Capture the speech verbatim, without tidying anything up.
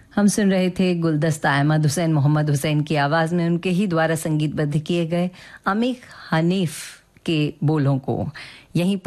हम सुन रहे थे गुलदस्ता अहमद हुसैन मोहम्मद हुसैन की आवाज़ में उनके ही द्वारा संगीतबद्ध किए गए अमीर हनीफ के बोलों को। यहीं